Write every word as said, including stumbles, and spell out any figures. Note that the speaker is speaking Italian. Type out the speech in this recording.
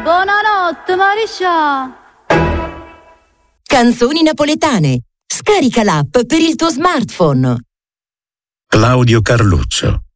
Buonanotte, Mariscia. Canzoni napoletane. Scarica l'app per il tuo smartphone. Claudio Carluccio.